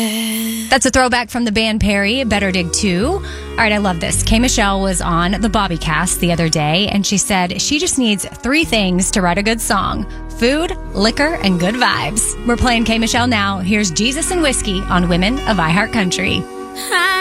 That's a throwback from the band Perry, Better Dig 2. All right, I love this. K. Michelle was on the Bobbycast the other day, and she said she just needs 3 things to write a good song: food, liquor, and good vibes. We're playing K. Michelle now. Here's Jesus and Whiskey on Women of iHeart Country.